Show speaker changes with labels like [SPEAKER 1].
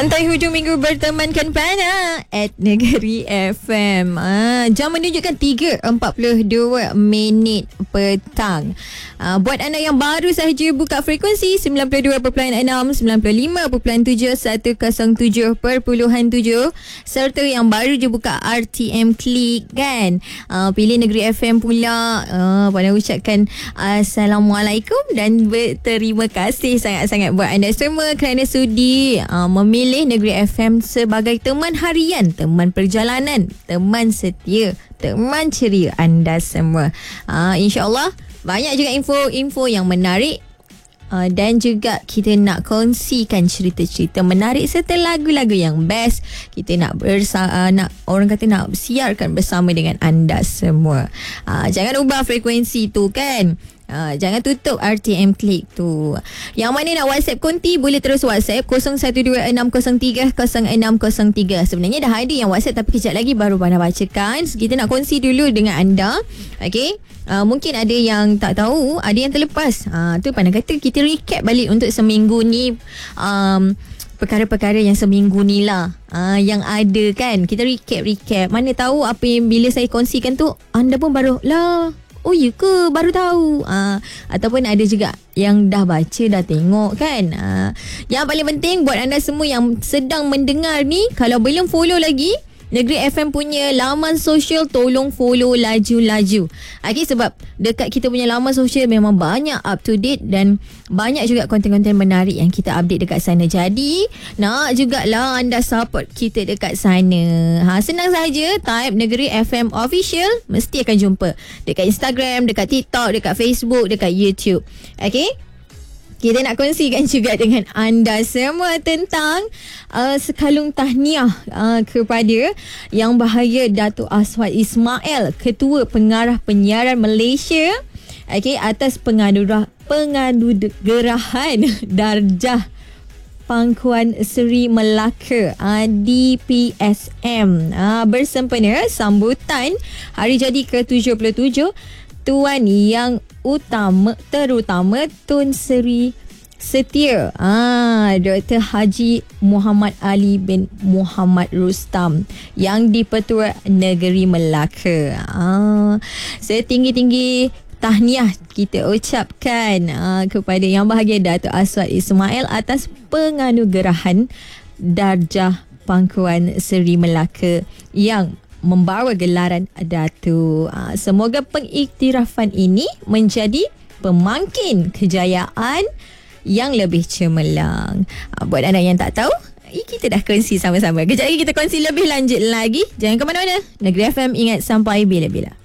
[SPEAKER 1] Santai hujung minggu bertemankan Pana at Negeri FM. Jam menunjukkan 3.42 minit petang. Buat anda yang baru sahaja buka frekuensi 92.6, 95.7, 107.7 serta yang baru je buka RTM Klik kan. Pilih Negeri FM pula. Pana ucapkan Assalamualaikum dan berterima kasih sangat-sangat buat anda semua kerana sudi memilih Negeri FM sebagai teman harian, teman perjalanan, teman setia, teman ceria anda semua. InsyaAllah banyak juga info-info yang menarik dan juga kita nak kongsikan cerita-cerita menarik serta lagu-lagu yang best. Kita nak orang kata nak siarkan bersama dengan anda semua. Jangan ubah frekuensi tu kan. Jangan tutup RTM Klik tu. Yang mana nak WhatsApp konti boleh terus WhatsApp 0126030603. Sebenarnya dah ada yang WhatsApp tapi kejap lagi baru Pana bacakan. Kita nak kongsi dulu dengan anda. Okey. Mungkin ada yang tak tahu, ada yang terlepas. Tu Pana kata kita recap balik untuk seminggu ni. Perkara-perkara yang seminggu ni lah yang ada kan. Kita recap. Mana tahu apa yang bila saya kongsikan tu anda pun baru lah, oh ya ke, baru tahu. Ataupun ada juga yang dah baca, dah tengok kan. Yang paling penting buat anda semua yang sedang mendengar ni, kalau belum follow lagi Negeri FM punya laman sosial, tolong follow laju-laju. Okay, sebab dekat kita punya laman sosial memang banyak up to date dan banyak juga konten-konten menarik yang kita update dekat sana. Jadi nak jugalah anda support kita dekat sana. Senang saja, type Negeri FM Official, mesti akan jumpa dekat Instagram, dekat TikTok, dekat Facebook, dekat YouTube. Okay, kita nak kongsikan juga dengan anda semua tentang sekalung tahniah kepada Yang Berhaya Datuk Aswad Ismail, Ketua Pengarah Penyiaran Malaysia, atas penganugerahan darjah Pangkuan Seri Melaka DPSM bersempena sambutan hari jadi ke-77 Tuan Yang Terutama Tun Seri Setia Dr. Haji Muhammad Ali bin Muhammad Rustam yang di-Pertua Negeri Melaka. Setinggi-tinggi tahniah kita ucapkan kepada Yang Berbahagia Datuk Aswad Ismail atas penganugerahan darjah Pangkuan Seri Melaka yang membawa gelaran Datuk. Semoga pengiktirafan ini menjadi pemangkin kejayaan yang lebih cemerlang. Buat anda yang tak tahu, kita dah kongsi sama-sama. Kejap lagi kita kongsi lebih lanjut lagi. Jangan ke mana-mana. Negeri FM, ingat sampai bila-bila.